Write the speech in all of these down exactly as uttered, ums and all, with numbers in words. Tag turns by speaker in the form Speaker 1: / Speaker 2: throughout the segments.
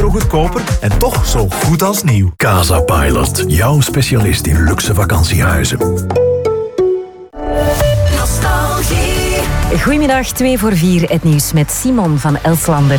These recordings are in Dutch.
Speaker 1: euro goedkoper en toch zo goed als nieuw.
Speaker 2: Casa Pilot, jouw specialist in luxe vakantiehuizen.
Speaker 3: Goedemiddag, twee voor vier, het nieuws met Simon van Elslander.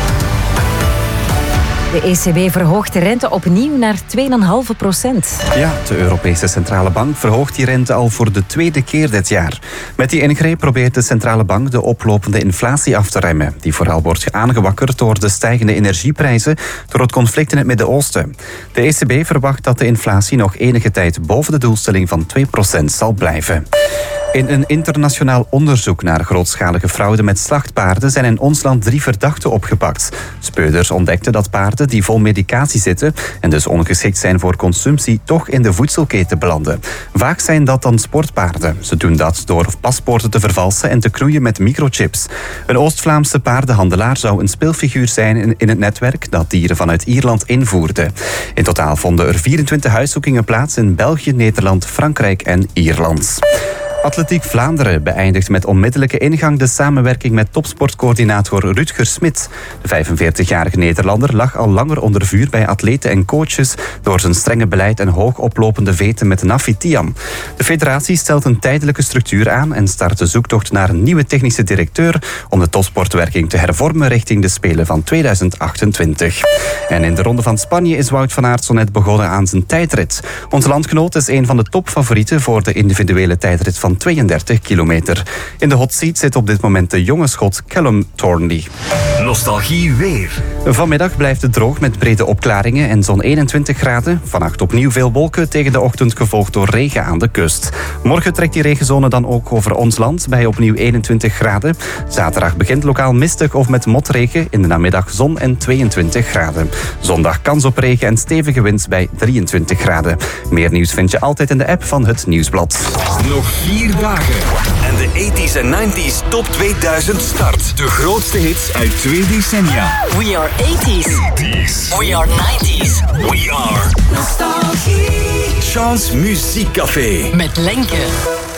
Speaker 3: De E C B verhoogt de rente opnieuw naar twee komma vijf procent.
Speaker 4: Ja, de Europese Centrale Bank verhoogt die rente al voor de tweede keer dit jaar. Met die ingreep probeert de Centrale Bank de oplopende inflatie af te remmen, die vooral wordt aangewakkerd door de stijgende energieprijzen door het conflict in het Midden-Oosten. De E C B verwacht dat de inflatie nog enige tijd boven de doelstelling van twee procent zal blijven. In een internationaal onderzoek naar grootschalige fraude met slachtpaarden zijn in ons land drie verdachten opgepakt. Speurders ontdekten dat paarden die vol medicatie zitten en dus ongeschikt zijn voor consumptie toch in de voedselketen belanden. Vaak zijn dat dan sportpaarden. Ze doen dat door paspoorten te vervalsen en te knoeien met microchips. Een Oost-Vlaamse paardenhandelaar zou een speelfiguur zijn in het netwerk dat dieren vanuit Ierland invoerde. In totaal vonden er vierentwintig huiszoekingen plaats in België, Nederland, Frankrijk en Ierland. Atletiek Vlaanderen beëindigt met onmiddellijke ingang de samenwerking met topsportcoördinator Rutger Smit. De vijfenveertigjarige Nederlander lag al langer onder vuur bij atleten en coaches door zijn strenge beleid en hoogoplopende veten met Nafi Tiam. De federatie stelt een tijdelijke structuur aan en start de zoektocht naar een nieuwe technische directeur om de topsportwerking te hervormen richting de Spelen van tweeduizend achtentwintig. En in de Ronde van Spanje is Wout van Aert zo net begonnen aan zijn tijdrit. Onze landgenoot is een van de topfavorieten voor de individuele tijdrit van tweeëndertig kilometer. In de hot seat zit op dit moment de jonge Schot Callum Thornley.
Speaker 2: Nostalgie weer.
Speaker 4: Vanmiddag blijft het droog met brede opklaringen en zo'n eenentwintig graden. Vannacht opnieuw veel wolken, tegen de ochtend gevolgd door regen aan de kust. Morgen trekt die regenzone dan ook over ons land bij opnieuw eenentwintig graden. Zaterdag begint lokaal mistig of met motregen. In de namiddag zon en tweeëntwintig graden. Zondag kans op regen en stevige wind bij drieëntwintig graden. Meer nieuws vind je altijd in de app van het Nieuwsblad.
Speaker 2: Nog vier dagen. En de tachtiger en negentiger top tweeduizend start. De grootste hits uit twee decennia.
Speaker 5: We are eighties.
Speaker 2: eighties.
Speaker 5: We are nineties.
Speaker 2: We are
Speaker 5: Nostalgie.
Speaker 2: Chance Muziekcafé.
Speaker 5: Met Lenke.